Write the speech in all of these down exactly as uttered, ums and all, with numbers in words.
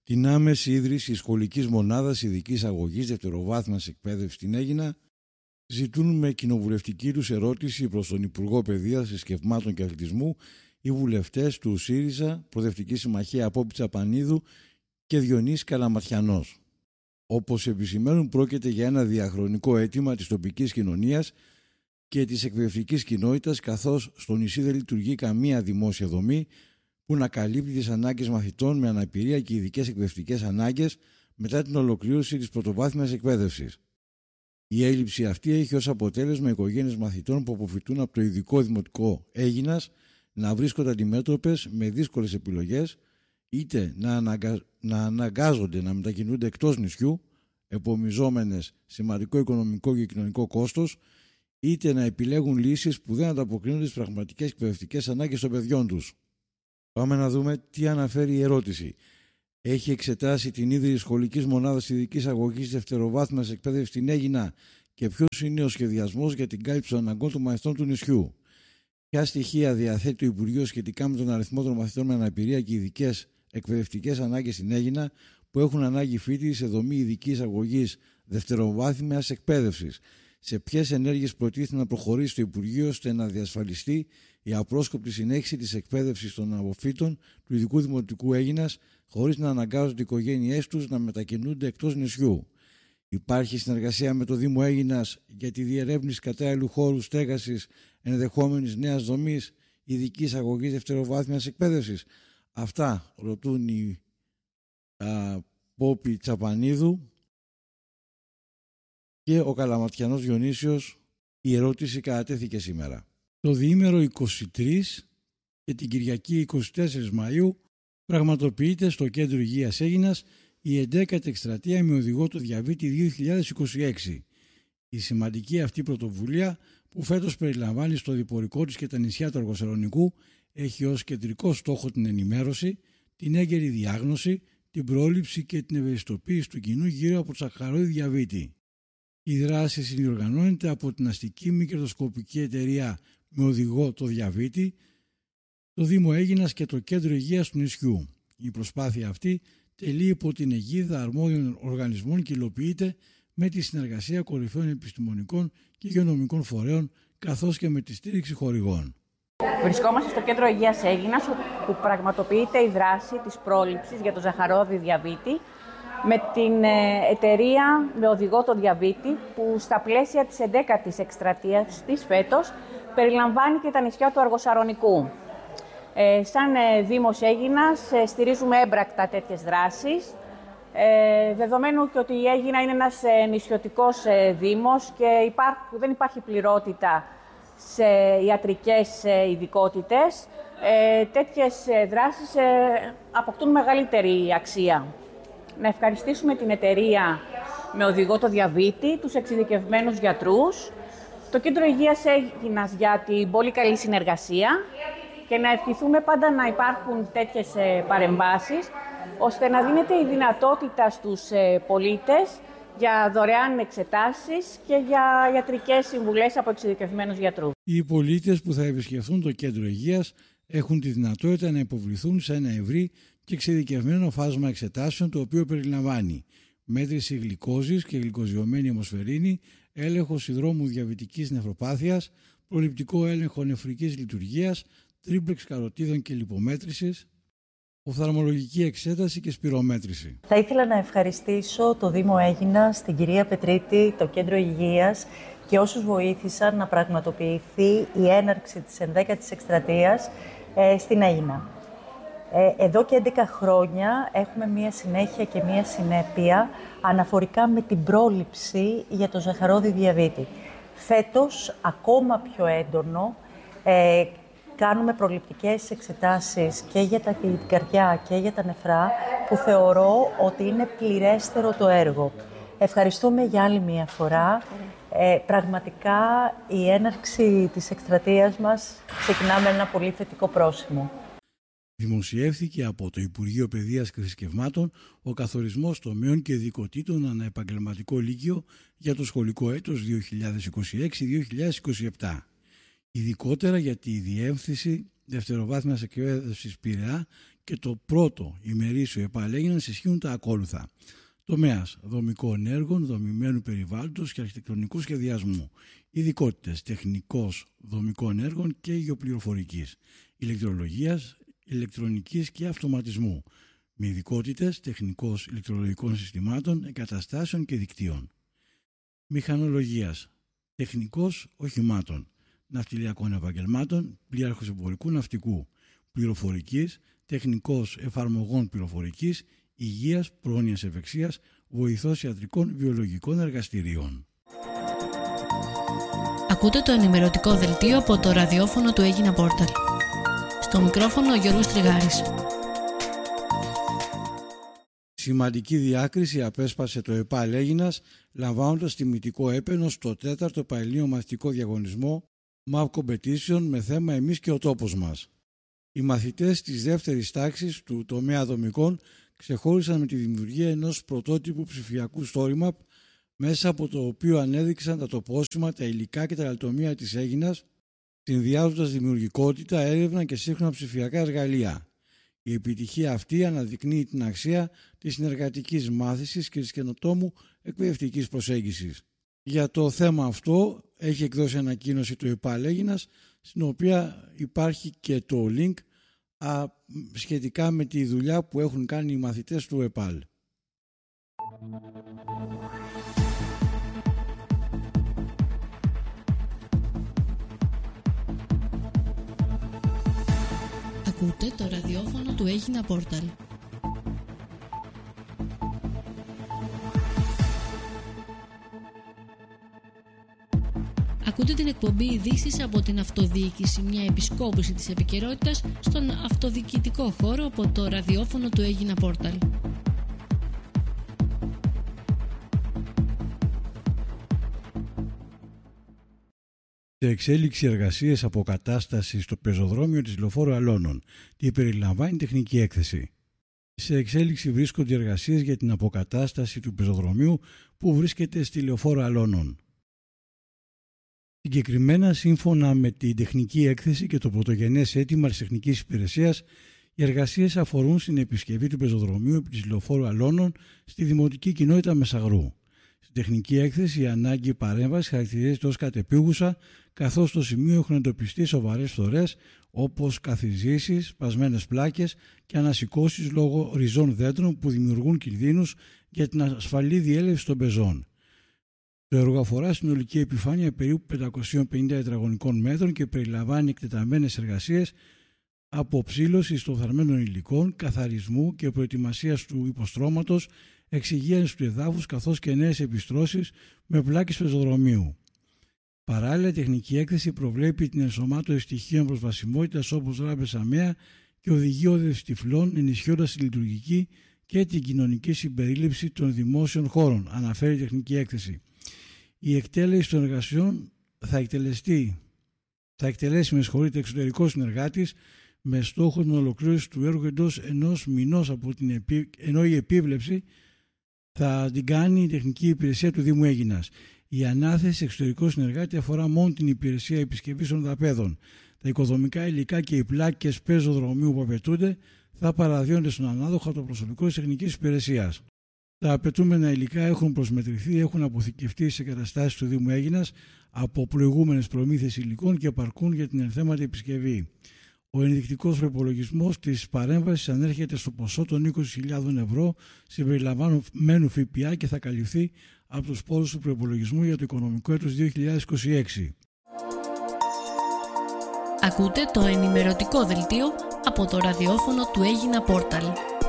την άμεση ίδρυση σχολικής μονάδας ειδικής αγωγής δευτεροβάθμιας εκπαίδευσης στην Αίγινα, ζητούν με κοινοβουλευτική τους ερώτηση προς τον Υπουργό Παιδείας, Θρησκευμάτων και Αθλητισμού οι βουλευτές του ΣΥΡΙΖΑ, Προοδευτική Συμμαχία Απόπη Τσαπανίδου και Διονύση Καλαματιανός. Όπως επισημαίνουν, πρόκειται για ένα διαχρονικό αίτημα της τοπικής κοινωνίας και της εκπαιδευτικής κοινότητας, καθώς στο νησί δεν λειτουργεί καμία δημόσια δομή που να καλύπτει τις ανάγκες μαθητών με αναπηρία και ειδικές εκπαιδευτικές ανάγκες μετά την ολοκλήρωση της πρωτοβάθμιας εκπαίδευσης. Η έλλειψη αυτή έχει ως αποτέλεσμα οικογένειες μαθητών που αποφοιτούν από το ειδικό δημοτικό Αίγινας να βρίσκονται αντιμέτωπες με δύσκολες επιλογές, είτε να, αναγκα... να αναγκάζονται να μετακινούνται εκτός νησιού, επομιζόμενες σημαντικό οικονομικό και κοινωνικό κόστος, είτε να επιλέγουν λύσεις που δεν ανταποκρίνονται στις πραγματικές εκπαιδευτικές ανάγκες των παιδιών τους. Πάμε να δούμε τι αναφέρει η ερώτηση. Έχει εξετάσει την ίδρυση σχολικής μονάδας ειδικής αγωγής δευτεροβάθμιας εκπαίδευσης στην Αίγινα και ποιος είναι ο σχεδιασμός για την κάλυψη των αναγκών των μαθητών του νησιού? Ποια στοιχεία διαθέτει το Υπουργείο σχετικά με τον αριθμό των μαθητών με αναπηρία και ειδικές εκπαιδευτικές ανάγκες στην Αίγινα που έχουν ανάγκη φοιτηση σε δομή ειδικής αγωγής δευτεροβάθμιας εκπαίδευσης? Σε ποιες ενέργειες προτίθεται να προχωρήσει το Υπουργείο ώστε να διασφαλιστεί η απρόσκοπτη συνέχιση της εκπαίδευσης των αποφύτων του ειδικού δημοτικού Αίγινας χωρίς να αναγκάζονται οι οικογένειές τους να μετακινούνται εκτός νησιού? Υπάρχει συνεργασία με το Δήμο Αίγινας για τη διερεύνηση κατάλληλου χώρου στέγασης ενδεχόμενης νέας δομής ειδικής αγωγής δευτεροβάθμιας εκπαίδευσης? Αυτά ρωτούν οι Απόπη Τσαπανίδου και ο Καλαματιανός Διονύσιος. Η ερώτηση κατατέθηκε σήμερα. Το διήμερο είκοσι τρία και την Κυριακή είκοσι τέσσερις Μαΐου πραγματοποιείται στο Κέντρο Υγείας Αίγινας η εντέκατη εκστρατεία με οδηγό το διαβήτη δύο χιλιάδες είκοσι έξι. Η σημαντική αυτή πρωτοβουλία, που φέτος περιλαμβάνει στο διπορικό της και τα νησιά του Αργοσαρονικού, έχει ως κεντρικό στόχο την ενημέρωση, την έγκαιρη διάγνωση, την πρόληψη και την ευαισθητοποίηση του κοινού γύρω από το σαχαρώδη διαβήτη. Η δράση συνδιοργανώνεται από την αστική μη κερδοσκοπική εταιρεία με οδηγό το διαβήτη, το Δήμο Αίγινας και το Κέντρο Υγείας του νησιού. Η προσπάθεια αυτή τελεί υπό την αιγίδα αρμόδιων οργανισμών και υλοποιείται με τη συνεργασία κορυφαίων επιστημονικών και υγειονομικών φορέων, καθώς και με τη στήριξη χορηγών. Βρισκόμαστε στο Κέντρο Υγείας Αίγινας, που πραγματοποιείται η δράση της πρόληψης για το ζαχαρόδι διαβήτη με την εταιρεία με οδηγό το διαβήτη, που στα πλαίσια της εντέκατης εκστρατείας της φέτος περιλαμβάνει και τα νησιά του Αργοσαρονικού. Ε, σαν ε, Δήμος Αίγινας ε, στηρίζουμε έμπρακτα τέτοιες δράσεις, ε, δεδομένου και ότι η Αίγινα είναι ένας ε, νησιωτικός ε, δήμος και υπάρχει, δεν υπάρχει πληρότητα σε ιατρικές ε, ειδικότητες. Ε, τέτοιες ε, δράσεις ε, αποκτούν μεγαλύτερη αξία. Να ευχαριστήσουμε την εταιρεία με οδηγό το διαβήτη, τους εξειδικευμένους γιατρούς, το Κέντρο Υγείας Αίγινας για την πολύ καλή συνεργασία και να ευχηθούμε πάντα να υπάρχουν τέτοιες παρεμβάσεις, ώστε να δίνεται η δυνατότητα στους πολίτες για δωρεάν εξετάσεις και για ιατρικές συμβουλές από εξειδικευμένους γιατρούς. Οι πολίτες που θα επισκεφθούν το Κέντρο Υγείας έχουν τη δυνατότητα να υποβληθούν σε ένα ευρύ και εξειδικευμένο φάσμα εξετάσεων, το οποίο περιλαμβάνει μέτρηση γλυκόζης και γλυκοζιωμένη αιμοσφαιρίνη, έλεγχο συνδρόμου διαβητικής νευροπάθειας, προληπτικό έλεγχο νεφρικής λειτουργίας, τρίπλεξ καροτίδων και λιπομέτρησης, οφθαλμολογική εξέταση και σπυρομέτρηση. Θα ήθελα να ευχαριστήσω το Δήμο Αίγινας, την κυρία Πετρίτη, το Κέντρο Υγείας και όσους βοήθησαν να πραγματοποιηθεί η έναρξη της ενδέκατης εκστρατείας ε, στην Αίγινα. Ε, εδώ και έντεκα χρόνια έχουμε μία συνέχεια και μία συνέπεια αναφορικά με την πρόληψη για το ζαχαρόδι διαβήτη. Φέτος, ακόμα πιο έντονο, ε, κάνουμε προληπτικές εξετάσεις και για την καρδιά και για τα νεφρά, που θεωρώ ότι είναι πληρέστερο το έργο. Ευχαριστούμε για άλλη μία φορά. Ε, πραγματικά η έναρξη της εκστρατείας μας ξεκινά με ένα πολύ θετικό πρόσημο. Δημοσιεύθηκε από το Υπουργείο Παιδείας και Θρησκευμάτων ο καθορισμός τομέων και ειδικοτήτων ανά επαγγελματικό λύκειο για το σχολικό έτος δύο χιλιάδες είκοσι έξι δύο χιλιάδες είκοσι επτά. Ειδικότερα για τη διεύθυνση δευτεροβάθμιας εκπαίδευσης Πειραιά και το πρώτο ημερήσιο ΕΠΑΛ Αίγινας ισχύουν τα ακόλουθα. Τομέας δομικών έργων, δομημένου περιβάλλοντος και αρχιτεκτονικού σχεδιασμού. Ειδικότητες τεχνικός δομικών έργων και γεωπληροφορικής, ηλεκτρολογίας, ηλεκτρονικής και αυτοματισμού. Με ειδικότητες τεχνικός ηλεκτρολογικών συστημάτων, εγκαταστάσεων και δικτύων. Μηχανολογίας, τεχνικός οχημάτων, ναυτιλιακών επαγγελμάτων, πλοίαρχος εμπορικού ναυτικού. Πληροφορικής, τεχνικός εφαρμογών πληροφορικής, υγείας, πρόνοιας ευεξίας, βοηθός ιατρικών βιολογικών εργαστηρίων. Ακούτε το ενημερωτικό δελτίο από το ραδιόφωνο του Αίγινα Πόρταλ. Στο μικρόφωνο ο Γιώργος Τριγάρης. Σημαντική διάκριση απέσπασε το ΕΠΑΛ Αίγινας, λαμβάνοντας τιμητικό έπαινο στο τέταρτο Παελλήνιο Μαθητικό Διαγωνισμό Math Competition με θέμα «Εμείς και ο τόπος μας». Οι μαθητές της δεύτερης τάξης του τομέα δομικών ξεχώρισαν με τη δημιουργία ενός πρωτότυπου ψηφιακού story map, μέσα από το οποίο ανέδειξαν τα τοπόσημα, τα υλικά και τα αλτομεία της Αίγινας, συνδυάζοντας δημιουργικότητα, έρευνα και σύγχρονα ψηφιακά εργαλεία. Η επιτυχία αυτή αναδεικνύει την αξία της συνεργατικής μάθησης και της καινοτόμου εκπαιδευτικής προσέγγισης. Για το θέμα αυτό έχει εκδώσει ανακοίνωση του ΕΠΑΛ Αίγινας, στην οποία υπάρχει και το link α, σχετικά με τη δουλειά που έχουν κάνει οι μαθητές του ΕΠΑΛ. Ακούτε το ραδιόφωνο του Αίγινα Πόρταλ. Ακούτε την εκπομπή ειδήσεις από την αυτοδιοίκηση, μια επισκόπηση της επικαιρότητας στον αυτοδιοικητικό χώρο από το ραδιόφωνο του Αίγινα Πόρταλ. Σε εξέλιξη εργασίες αποκατάσταση στο πεζοδρόμιο της Λεωφόρου Αλώνων. Τι περιλαμβάνει τεχνική έκθεση. Σε εξέλιξη βρίσκονται εργασίες για την αποκατάσταση του πεζοδρομίου που βρίσκεται στη Λεωφόρο Αλώνων. Συγκεκριμένα, σύμφωνα με την τεχνική έκθεση και το πρωτογενές αίτημα της τεχνικής υπηρεσίας, οι εργασίες αφορούν στην επισκευή του πεζοδρομίου επί της Λεωφόρου Αλώνων στη Δημοτική Κοινότητα Μεσαγρού. Στην τεχνική έκθεση, η ανάγκη παρέμβαση χαρακτηρίζεται ως κατεπίγουσα, καθώς στο σημείο έχουν εντοπιστεί σοβαρές φθορές όπως καθιζήσεις, σπασμένες πλάκες και ανασηκώσεις λόγω ριζών δέντρων που δημιουργούν κινδύνους για την ασφαλή διέλευση των πεζών. Το έργο αφορά συνολική επιφάνεια περίπου πεντακόσια πενήντα τετραγωνικών μέτρων και περιλαμβάνει εκτεταμένες εργασίες αποψήλωσης των φθαρμένων υλικών, καθαρισμού και προετοιμασίας του υποστρώματος, εξυγίανση του εδάφους καθώς και νέες επιστρώσεις με πλάκες πεζοδρομίου. Παράλληλα, η τεχνική έκθεση προβλέπει την ενσωμάτωση στοιχείων προσβασιμότητας όπως ράμπες αμαία και οδηγία όδευσης τυφλών, ενισχύοντας τη λειτουργική και την κοινωνική συμπερίληψη των δημόσιων χώρων, αναφέρει η τεχνική έκθεση. Η εκτέλεση των εργασιών θα, εκτελεστεί, θα εκτελέσει με συγχωρείτε εξωτερικός συνεργάτης με στόχο την ολοκλήρωση του έργου εντός ενός μηνός από την επί... ενώ η επίβλεψη θα την κάνει η τεχνική υπηρεσία του Δήμου Αίγινας. Η ανάθεση εξωτερικού συνεργάτη αφορά μόνο την υπηρεσία επισκευής των δαπέδων. Τα οικοδομικά υλικά και οι πλάκες πεζοδρομίου που απαιτούνται θα παραδίδονται στον ανάδοχο από το προσωπικό της τεχνικής υπηρεσίας. Τα απαιτούμενα υλικά έχουν προσμετρηθεί, έχουν αποθηκευτεί σε εγκαταστάσεις του Δήμου Αίγινας από προηγούμενες προμήθειες υλικών και επαρκούν για την ενθέματη επισκευή. Ο ενδεικτικός προϋπολογισμός της παρέμβασης ανέρχεται στο ποσό των είκοσι χιλιάδες ευρώ συμπεριλαμβανομένου ΦΠΑ και θα καλυφθεί από τους πόρους του προϋπολογισμού για το οικονομικό έτος δύο χιλιάδες είκοσι έξι. Ακούτε το ενημερωτικό δελτίο από το ραδιόφωνο του Αίγινα Πόρταλ.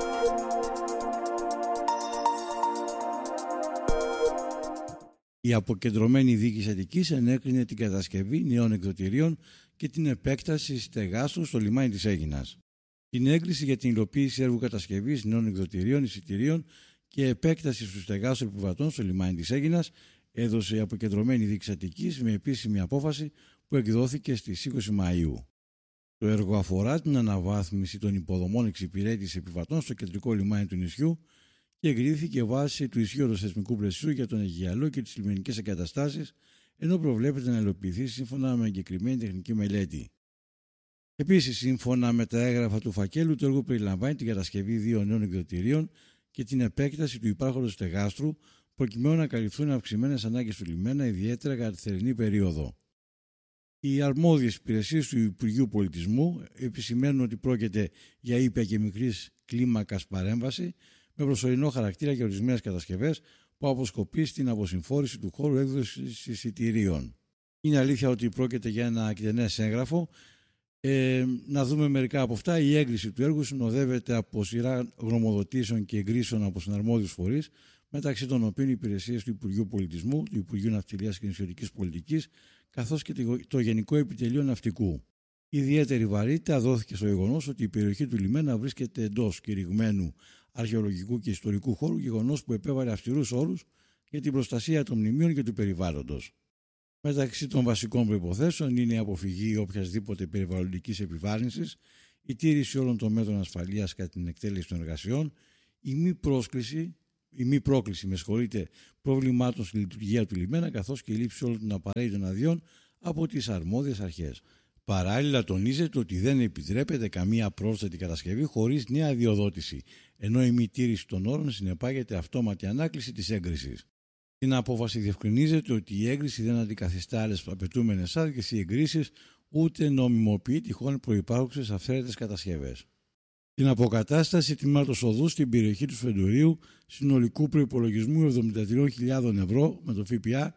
Η αποκεντρωμένη διοίκηση Αττικής ενέκρινε την κατασκευή νέων εκδοτηρίων και την επέκταση στεγάσεων στο λιμάνι της Αίγινας. Την έγκριση για την υλοποίηση έργου κατασκευής νέων εκδοτηρίων, εισιτηρίων και επέκταση στους στεγάσεων επιβατών στο λιμάνι της Αίγινας έδωσε η αποκεντρωμένη διοίκηση Αττικής με επίσημη απόφαση που εκδόθηκε στις είκοσι Μαΐου. Το έργο αφορά την αναβάθμιση των υποδομών εξυπηρέτησης επιβατών στο κεντρικό λιμάνι του νησιού και εγκρίθηκε βάσει του ισχύοντος θεσμικού πλαισίου για τον Αιγιαλό και τις λιμενικές εγκαταστάσεις, ενώ προβλέπεται να υλοποιηθεί σύμφωνα με εγκεκριμένη τεχνική μελέτη. Επίσης, σύμφωνα με τα έγγραφα του φακέλου, το έργο περιλαμβάνει την κατασκευή δύο νέων εκδοτηρίων και την επέκταση του υπάρχοντος στεγάστρου, προκειμένου να καλυφθούν αυξημένες ανάγκες του λιμένα, ιδιαίτερα κατά τη θερινή περίοδο. Οι αρμόδιες υπηρεσίες του Υπουργείου Πολιτισμού επισημαίνουν ότι πρόκειται για ήπια και μικρής κλίμακας παρέμβαση με προσωρινό χαρακτήρα για ορισμένες κατασκευές που αποσκοπεί στην αποσυμφόρηση του χώρου έκδοσης εισιτηρίων. Είναι αλήθεια ότι πρόκειται για ένα εκτενές έγγραφο. Ε, να δούμε μερικά από αυτά. Η έγκριση του έργου συνοδεύεται από σειρά γνωμοδοτήσεων και εγκρίσεων από συναρμόδιους φορείς, μεταξύ των οποίων οι υπηρεσίες του Υπουργείου Πολιτισμού, του Υπουργείου Ναυτιλίας και Νησιωτικής Πολιτικής, καθώς και το Γενικό Επιτελείο Ναυτικού. Ιδιαίτερη βαρύτητα δόθηκε στο γεγονός ότι η περιοχή του λιμένα βρίσκεται εντός κηρυγμένου αρχαιολογικού και ιστορικού χώρου, γεγονός που επέβαλε αυστηρούς όρους για την προστασία των μνημείων και του περιβάλλοντος. Μεταξύ των βασικών προϋποθέσεων είναι η αποφυγή οποιασδήποτε περιβαλλοντικής επιβάρυνσης, η τήρηση όλων των μέτρων ασφαλείας κατά την εκτέλεση των εργασιών, η μη πρόσκληση, η μη πρόκληση με συγχωρείτε, προβλημάτων στη λειτουργία του λιμένα, καθώς και η λήψη όλων των απαραίτητων αδειών από τις αρμόδιες αρχές. Παράλληλα, τονίζεται ότι δεν επιτρέπεται καμία πρόσθετη κατασκευή χωρίς νέα αδειοδότηση, ενώ η μη τήρηση των όρων συνεπάγεται αυτόματη ανάκληση της έγκρισης. Στην απόφαση διευκρινίζεται ότι η έγκριση δεν αντικαθιστά άλλες απαιτούμενες άδειες ή εγκρίσεις, ούτε νομιμοποιεί τυχόν προϋπάρχουσες αυθαίρετες κατασκευές. Την αποκατάσταση τμήματος οδού στην περιοχή του Σφεντουρίου συνολικού προϋπολογισμού εβδομήντα τρεις χιλιάδες ευρώ με το ΦΠΑ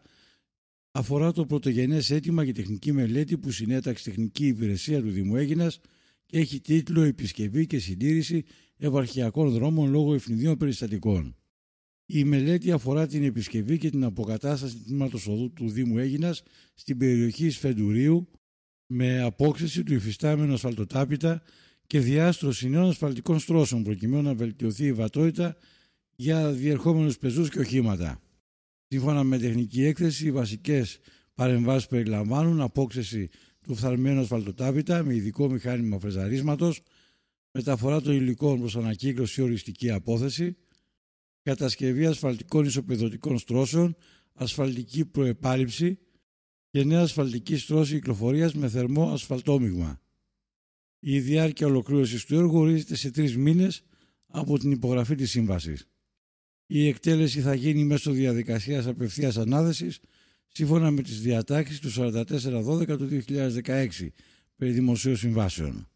αφορά το πρωτογενές αίτημα για τεχνική μελέτη που συνέταξε τεχνική υπηρεσία του Δήμου Αίγινας και έχει τίτλο «Επισκευή και συντήρηση ευαρχιακών δρόμων λόγω ευνηδίων περιστατικών». Η μελέτη αφορά την επισκευή και την αποκατάσταση τμήματος οδού του Δήμου Αίγινας στην περιοχή Σφεντουρίου με απόκριση του υφιστάμενου ασφαλτοτάπητα και διάστρωση νέων ασφαλτικών στρώσεων προκειμένου να βελτιωθεί η βατότητα για διερχόμενους πεζούς και οχήματα. Σύμφωνα με τεχνική έκθεση, οι βασικές παρεμβάσεις περιλαμβάνουν απόκριση του φθαρμένου ασφαλτοτάπητα με ειδικό μηχάνημα φρεζαρίσματος, μεταφορά των υλικών προς ανακύκλωση ή οριστική απόθεση, κατασκευή ασφαλτικών ισοπεδωτικών στρώσεων, ασφαλτική προεπάλυψη και νέα ασφαλτική στρώση κυκλοφορίας με θερμό ασφαλτόμειγμα. Η διάρκεια ολοκλήρωσης του έργου ορίζεται σε τρεις μήνες από την υπογραφή της σύμβασης. Η εκτέλεση θα γίνει μέσω διαδικασίας απευθείας ανάθεσης σύμφωνα με τις διατάξεις του σαράντα τέσσερα δώδεκα του δύο χιλιάδες δεκαέξι περί δημοσίων συμβάσεων.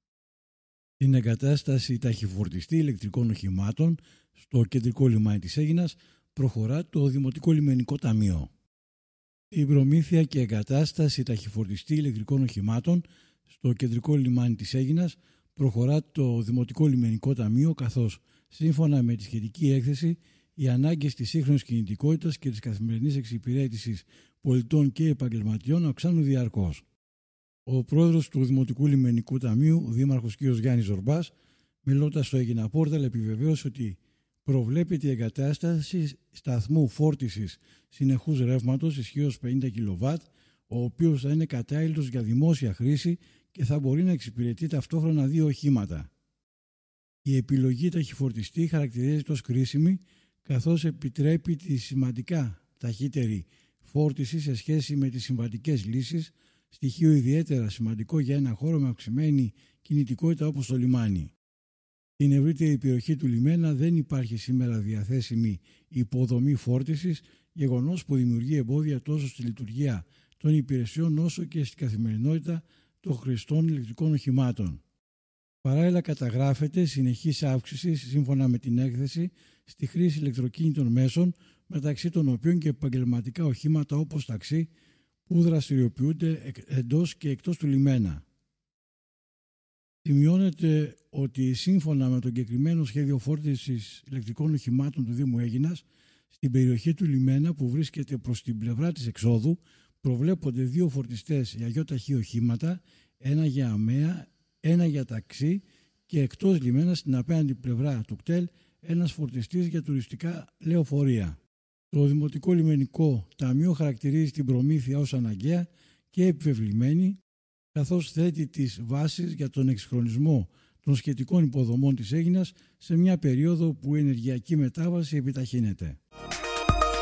Την εγκατάσταση ταχυφορτιστή ηλεκτρικών οχημάτων στο κεντρικό λιμάνι της Αίγινας προχωρά το Δημοτικό Λιμενικό Ταμείο. Η προμήθεια και εγκατάσταση ταχυφορτιστή ηλεκτρικών οχημάτων στο κεντρικό λιμάνι της Αίγινας προχωρά το Δημοτικό Λιμενικό Ταμείο, καθώς σύμφωνα με τη σχετική έκθεση οι ανάγκες της σύγχρονης κινητικότητας και της καθημερινής εξυπηρέτησης πολιτών και επαγγελματιών αυξάνουν διαρκώς. Ο πρόεδρος του Δημοτικού Λιμενικού Ταμείου, ο Δήμαρχος κ. Γιάννης Ζορμπάς, μιλώντας στο Αίγινα Πόρταλ, επιβεβαίωσε ότι προβλέπεται η εγκατάσταση σταθμού φόρτισης συνεχούς ρεύματος ισχύως πενήντα κιλοβάτ, ο οποίος θα είναι κατάλληλος για δημόσια χρήση και θα μπορεί να εξυπηρετεί ταυτόχρονα δύο οχήματα. Η επιλογή ταχυφορτιστή χαρακτηρίζεται ως κρίσιμη, καθώς επιτρέπει τη σημαντικά ταχύτερη φόρτιση σε σχέση με τις συμβατικές λύσεις, στοιχείο ιδιαίτερα σημαντικό για ένα χώρο με αυξημένη κινητικότητα όπως το λιμάνι. Στην ευρύτερη περιοχή του λιμένα δεν υπάρχει σήμερα διαθέσιμη υποδομή φόρτισης, γεγονός που δημιουργεί εμπόδια τόσο στη λειτουργία των υπηρεσιών όσο και στην καθημερινότητα των χρηστών ηλεκτρικών οχημάτων. Παράλληλα, καταγράφεται συνεχής αύξηση σύμφωνα με την έκθεση στη χρήση ηλεκτροκίνητων μέσων, μεταξύ των οποίων και επαγγελματικά οχήματα όπως ταξί που δραστηριοποιούνται εντός και εκτός του λιμένα. Σημειώνεται ότι σύμφωνα με το εγκεκριμένο σχέδιο φόρτισης ηλεκτρικών οχημάτων του Δήμου Αίγινας, στην περιοχή του λιμένα που βρίσκεται προς την πλευρά της εξόδου προβλέπονται δύο φορτιστές για γιοταχή οχήματα, ένα για αμαία, ένα για ταξί και εκτός λιμένα στην απέναντι πλευρά του κτέλ ένας φορτιστής για τουριστικά λεωφορεία. Το Δημοτικό Λιμενικό Ταμείο χαρακτηρίζει την προμήθεια ως αναγκαία και επιβεβλημένη, καθώς θέτει τις βάσεις για τον εξυγχρονισμό των σχετικών υποδομών της Αίγινας σε μια περίοδο που η ενεργειακή μετάβαση επιταχύνεται.